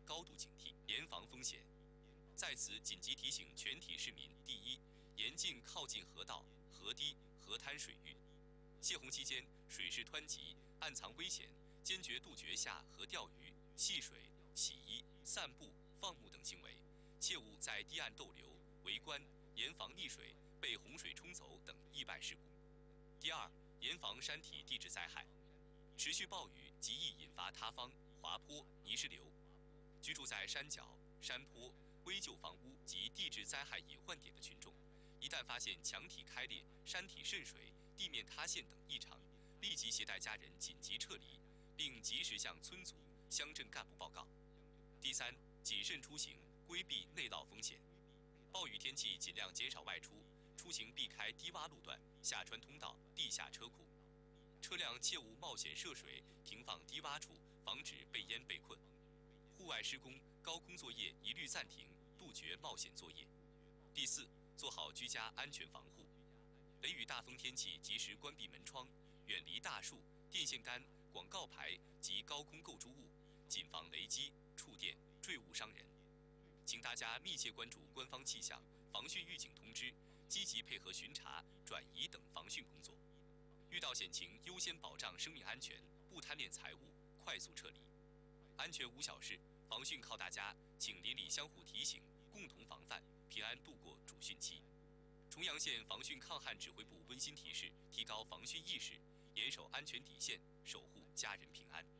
高度警惕，严防风险。在此紧急提醒全体市民：第一，严禁靠近河道、河堤、河滩水域。泄洪期间，水势湍急，暗藏危险，坚决杜绝下河钓鱼、戏水、洗衣、散步、放牧等行为，切勿在堤岸逗留、围观，严防溺水、被洪水冲走等意外事故。第二，严防山体地质灾害。持续暴雨极易引发塌方、滑坡、泥石流。居住在山脚、山坡、危旧房屋及地质灾害隐患点的群众，一旦发现墙体开裂、山体渗水、地面塌陷等异常，立即携带家人紧急撤离，并及时向村组、乡镇干部报告。第三，谨慎出行，规避内涝风险。暴雨天气尽量减少外出，出行避开低洼路段、下穿通道、地下车库。车辆切勿冒险涉水，停放低洼处，防止被淹被困。户外施工、高空作业一律暂停，杜绝冒险作业。第四，做好居家安全防护。雷雨大风天气及时关闭门窗，远离大树、电线杆、广告牌及高空构筑物，谨防雷击、触电、坠物伤人。请大家密切关注官方气象、防汛预警通知，积极配合巡查、转移等防汛工作。遇到险情，优先保障生命安全，不贪恋财物，快速撤离。安全无小事，防汛靠大家，请邻里相互提醒，共同防范，平安度过主汛期。重阳县防汛抗旱指挥部温馨提示：提高防汛意识，严守安全底线，守护家人平安。